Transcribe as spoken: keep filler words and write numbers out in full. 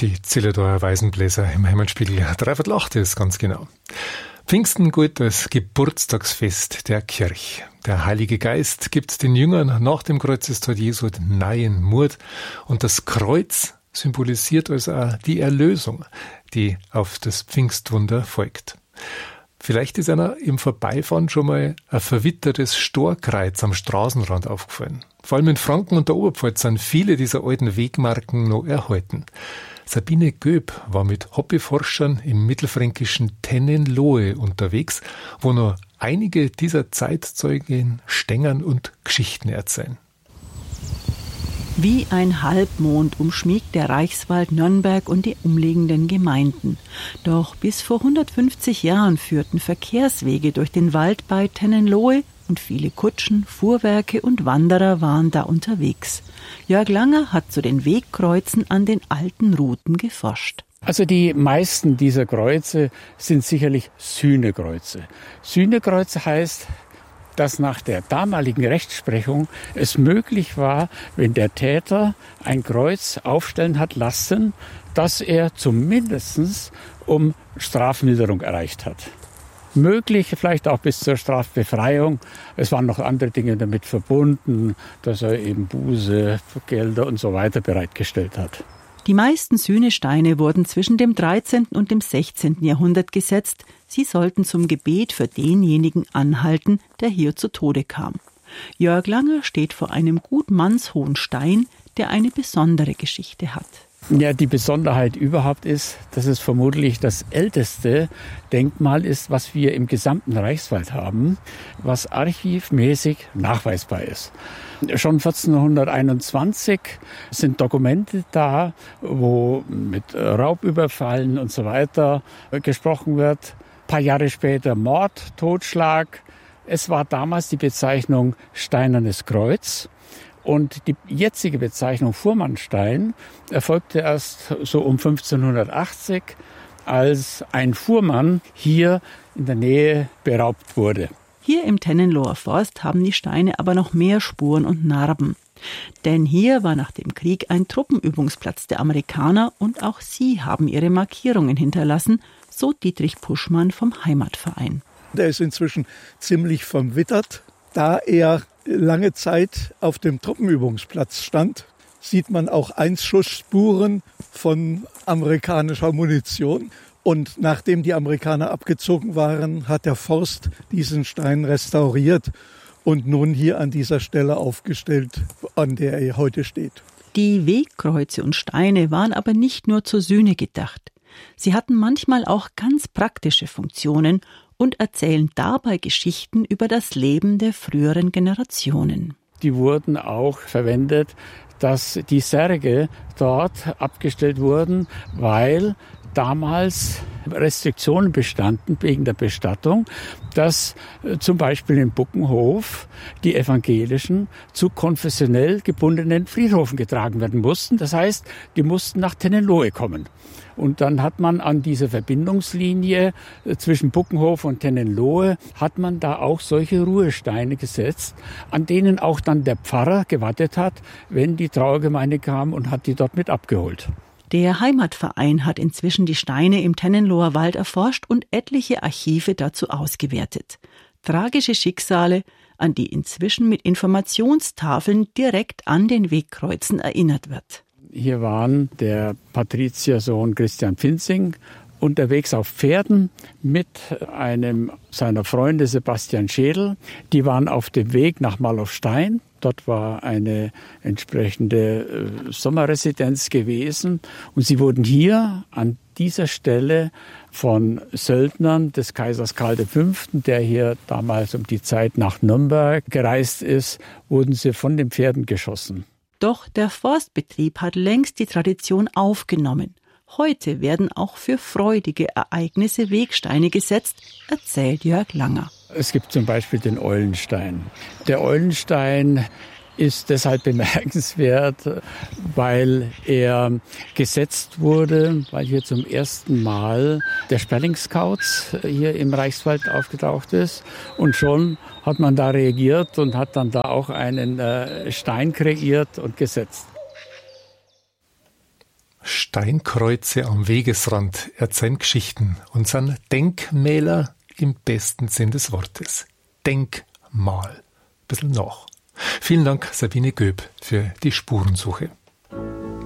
Die Zillertaler Weisenbläser im Heimatspiegel. Dreiviertel acht ist ganz genau. Pfingsten gilt als Geburtstagsfest der Kirche. Der Heilige Geist gibt den Jüngern nach dem Kreuzestod Jesu neuen Mut. Und das Kreuz symbolisiert also auch die Erlösung, die auf das Pfingstwunder folgt. Vielleicht ist einer im Vorbeifahren schon mal ein verwittertes Storkreuz am Straßenrand aufgefallen. Vor allem in Franken und der Oberpfalz sind viele dieser alten Wegmarken noch erhalten. Sabine Göb war mit Hobbyforschern im mittelfränkischen Tennenlohe unterwegs, wo noch einige dieser Zeitzeugen stängern und Geschichten erzählen. Wie ein Halbmond umschmiegt der Reichswald Nürnberg und die umliegenden Gemeinden. Doch bis vor hundertfünfzig Jahren führten Verkehrswege durch den Wald bei Tennenlohe und viele Kutschen, Fuhrwerke und Wanderer waren da unterwegs. Jörg Langer hat zu den Wegkreuzen an den alten Routen geforscht. Also die meisten dieser Kreuze sind sicherlich Sühnekreuze. Sühnekreuze heißt, dass nach der damaligen Rechtsprechung es möglich war, wenn der Täter ein Kreuz aufstellen hat lassen, dass er zumindest um Strafmilderung erreicht hat. Möglich vielleicht auch bis zur Strafbefreiung. Es waren noch andere Dinge damit verbunden, dass er eben Buße, Gelder und so weiter bereitgestellt hat. Die meisten Sühnesteine wurden zwischen dem dreizehnten und dem sechzehnten Jahrhundert gesetzt. Sie sollten zum Gebet für denjenigen anhalten, der hier zu Tode kam. Jörg Langer steht vor einem gut mannshohen Stein, der eine besondere Geschichte hat. Ja, die Besonderheit überhaupt ist, dass es vermutlich das älteste Denkmal ist, was wir im gesamten Reichswald haben, was archivmäßig nachweisbar ist. Schon vierzehnhunderteinundzwanzig sind Dokumente da, wo mit Raubüberfallen und so weiter gesprochen wird. Ein paar Jahre später Mord, Totschlag. Es war damals die Bezeichnung Steinernes Kreuz. Und die jetzige Bezeichnung Fuhrmannstein erfolgte erst so um fünfzehnhundertachtzig, als ein Fuhrmann hier in der Nähe beraubt wurde. Hier im Tennenloher Forst haben die Steine aber noch mehr Spuren und Narben. Denn hier war nach dem Krieg ein Truppenübungsplatz der Amerikaner und auch sie haben ihre Markierungen hinterlassen, so Dietrich Puschmann vom Heimatverein. Der ist inzwischen ziemlich verwittert. Da er lange Zeit auf dem Truppenübungsplatz stand, sieht man auch Einschussspuren von amerikanischer Munition. Und nachdem die Amerikaner abgezogen waren, hat der Forst diesen Stein restauriert und nun hier an dieser Stelle aufgestellt, an der er heute steht. Die Wegkreuze und Steine waren aber nicht nur zur Sühne gedacht. Sie hatten manchmal auch ganz praktische Funktionen und erzählen dabei Geschichten über das Leben der früheren Generationen. Die wurden auch verwendet, dass die Särge dort abgestellt wurden, weil damals Restriktionen bestanden wegen der Bestattung, dass zum Beispiel in Buckenhof die Evangelischen zu konfessionell gebundenen Friedhöfen getragen werden mussten. Das heißt, die mussten nach Tennenlohe kommen. Und dann hat man an dieser Verbindungslinie zwischen Buckenhof und Tennenlohe, hat man da auch solche Ruhesteine gesetzt, an denen auch dann der Pfarrer gewartet hat, wenn die Trauergemeinde kam und hat die dort mit abgeholt. Der Heimatverein hat inzwischen die Steine im Tennenloher Wald erforscht und etliche Archive dazu ausgewertet. Tragische Schicksale, an die inzwischen mit Informationstafeln direkt an den Wegkreuzen erinnert wird. Hier waren der Patriziersohn Christian Pfinzing unterwegs auf Pferden mit einem seiner Freunde Sebastian Schädel. Die waren auf dem Weg nach Mallow-Stein. Dort war eine entsprechende Sommerresidenz gewesen. Und sie wurden hier an dieser Stelle von Söldnern des Kaisers Karl der Fünfte, der hier damals um die Zeit nach Nürnberg gereist ist, wurden sie von den Pferden geschossen. Doch der Forstbetrieb hat längst die Tradition aufgenommen. Heute werden auch für freudige Ereignisse Wegsteine gesetzt, erzählt Jörg Langer. Es gibt zum Beispiel den Eulenstein. Der Eulenstein ist deshalb bemerkenswert, weil er gesetzt wurde, weil hier zum ersten Mal der Sperlingskauz hier im Reichswald aufgetaucht ist. Und schon hat man da reagiert und hat dann da auch einen äh, Stein kreiert und gesetzt. Steinkreuze am Wegesrand erzählen Geschichten und sind Denkmäler im besten Sinn des Wortes. Denkmal. Bisschen nach. Vielen Dank, Sabine Göb, für die Spurensuche.